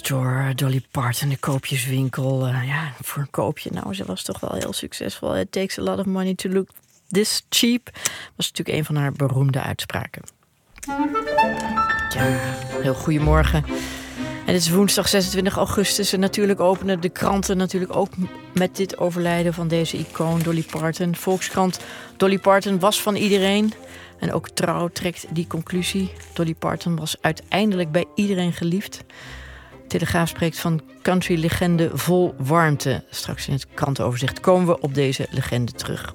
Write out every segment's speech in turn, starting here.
Store, Dolly Parton, de koopjeswinkel. Voor een koopje. Nou, ze was toch wel heel succesvol. It takes a lot of money to look this cheap. Was natuurlijk een van haar beroemde uitspraken. Ja, heel goedemorgen. En het is woensdag 26 augustus en natuurlijk openen de kranten natuurlijk ook met dit overlijden van deze icoon Dolly Parton. Volkskrant: Dolly Parton was van iedereen. En ook Trouw trekt die conclusie. Dolly Parton was uiteindelijk bij iedereen geliefd. Telegraaf spreekt van country-legende vol warmte. Straks in het krantenoverzicht komen we op deze legende terug.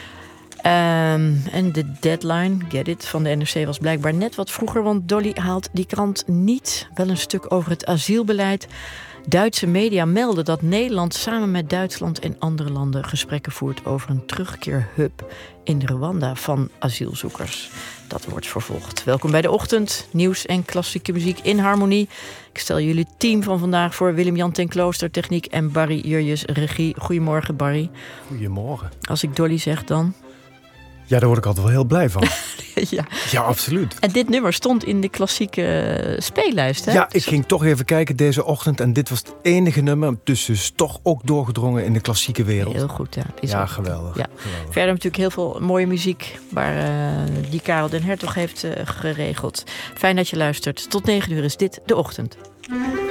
En de deadline, get it, van de NRC was blijkbaar net wat vroeger, want Dolly haalt die krant niet. Wel een stuk over het asielbeleid. Duitse media melden dat Nederland samen met Duitsland en andere landen gesprekken voert over een terugkeerhub in Rwanda van asielzoekers. Dat wordt vervolgd. Welkom bij de ochtend. Nieuws en klassieke muziek in harmonie. Ik stel jullie het team van vandaag voor: Willem-Jan ten Klooster, techniek, en Barry Jurjes, regie. Goedemorgen, Barry. Goedemorgen. Als ik Dolly zeg, dan... Ja, daar word ik altijd wel heel blij van. Ja. Ja, absoluut. En dit nummer stond in de klassieke speellijst, hè? Ja, ik ging toch even kijken deze ochtend en dit was het enige nummer, dus toch ook doorgedrongen in de klassieke wereld. Heel goed, ja. Ja, geweldig. Ja. Geweldig. Verder natuurlijk heel veel mooie muziek die Karel den Hertog heeft geregeld. Fijn dat je luistert. Tot 9 uur is dit De Ochtend.